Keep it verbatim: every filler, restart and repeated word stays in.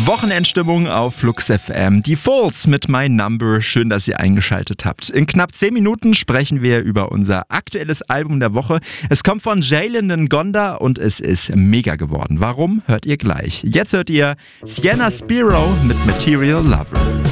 Wochenendstimmung auf Flux F M. Die Falls mit My Number. Schön, dass ihr eingeschaltet habt. In knapp zehn Minuten sprechen wir über unser aktuelles Album der Woche. Es kommt von Jalen Ngonda und es ist mega geworden. Warum, hört ihr gleich. Jetzt hört ihr Sienna Spiro mit Material Lover.